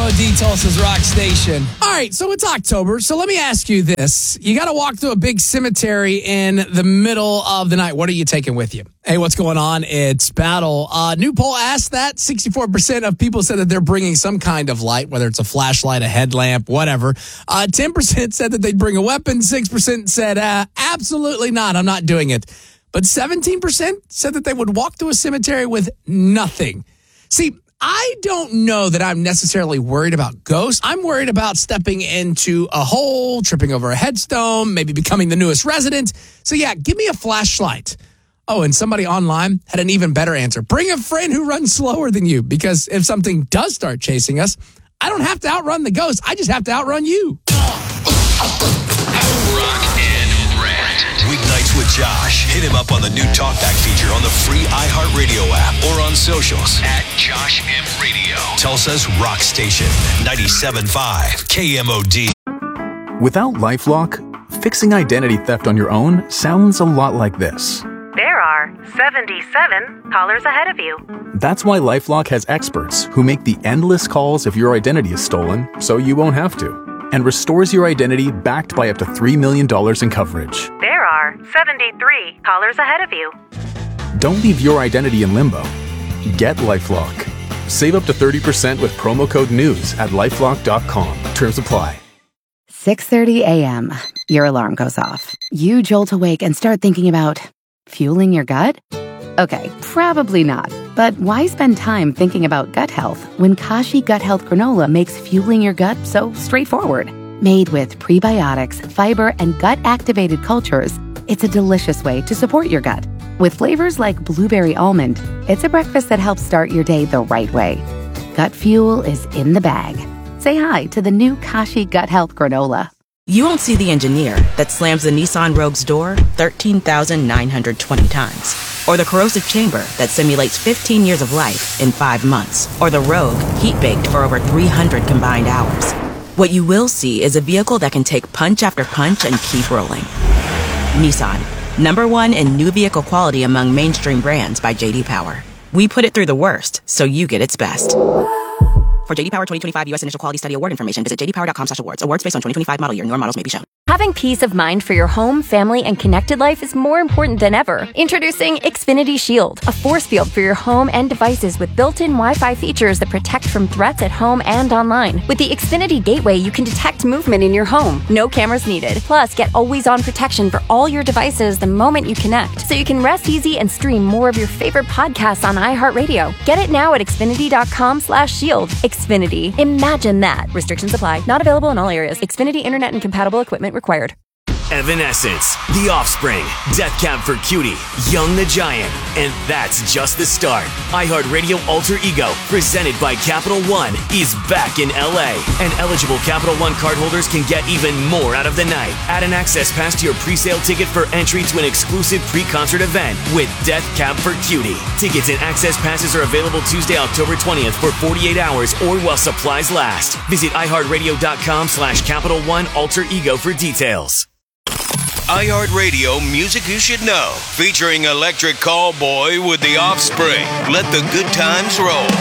KMOD Tulsa's Rock Station. All right, so it's October, so let me ask you this. You got to walk through a big cemetery in the middle of the night. What are you taking with you? Hey, what's going on? It's Battle. New poll asked that. 64% of people said that they're bringing some kind of light, whether it's a flashlight, a headlamp, whatever. 10% said that they'd bring a weapon. 6% said, absolutely not. I'm not doing it. But 17% said that they would walk through a cemetery with nothing. See, I don't know that I'm necessarily worried about ghosts. I'm worried about stepping into a hole, tripping over a headstone, maybe becoming the newest resident. So yeah, give me a flashlight. Oh, and somebody online had an even better answer. Bring a friend who runs slower than you, because if something does start chasing us, I don't have to outrun the ghost. I just have to outrun you. Rock and Rant. Weeknights with Josh. Hit him up on the new Talkback feature on the free iHeartRadio app or on socials at Josh M Radio. Tulsa's Rock Station, 97.5 KMOD. Without LifeLock, fixing identity theft on your own sounds a lot like this. There are 77 callers ahead of you. That's why LifeLock has experts who make the endless calls if your identity is stolen, so you won't have to, and restores your identity backed by up to $3 million in coverage. There are 73 callers ahead of you. Don't leave your identity in limbo. Get LifeLock. Save up to 30% with promo code NEWS at LifeLock.com. Terms apply. 6:30 a.m. Your alarm goes off. You jolt awake and start thinking about fueling your gut? Okay, probably not. But why spend time thinking about gut health when Kashi Gut Health Granola makes fueling your gut so straightforward? Made with prebiotics, fiber, and gut-activated cultures, it's a delicious way to support your gut. With flavors like blueberry almond, it's a breakfast that helps start your day the right way. Gut fuel is in the bag. Say hi to the new Kashi Gut Health Granola. You won't see the engineer that slams the Nissan Rogue's door 13,920 times. Or the corrosive chamber that simulates 15 years of life in 5 months. Or the Rogue heat-baked for over 300 combined hours. What you will see is a vehicle that can take punch after punch and keep rolling. Nissan, #1 in new vehicle quality among mainstream brands by J.D. Power. We put it through the worst, so you get its best. For J.D. Power 2025 U.S. Initial Quality Study Award information, visit jdpower.com/awards. Awards based on 2025 model year. Newer models may be shown. Having peace of mind for your home, family, and connected life is more important than ever. Introducing Xfinity Shield, a force field for your home and devices with built-in Wi-Fi features that protect from threats at home and online. With the Xfinity Gateway, you can detect movement in your home. No cameras needed. Plus, get always-on protection for all your devices the moment you connect, so you can rest easy and stream more of your favorite podcasts on iHeartRadio. Get it now at Xfinity.com/shield. Xfinity. Imagine that. Restrictions apply. Not available in all areas. Xfinity Internet and compatible equipment required. Evanescence, The Offspring, Death Cab for Cutie, Young the Giant, and that's just the start. iHeartRadio Alter Ego, presented by Capital One, is back in LA, and eligible Capital One cardholders can get even more out of the night. Add an access pass to your pre-sale ticket for entry to an exclusive pre-concert event with Death Cab for Cutie. Tickets and access passes are available Tuesday, October 20th for 48 hours or while supplies last. Visit iHeartRadio.com/Capital One Alter Ego for details. iHeartRadio Music You Should Know, featuring Electric Callboy with The Offspring. Let the good times roll.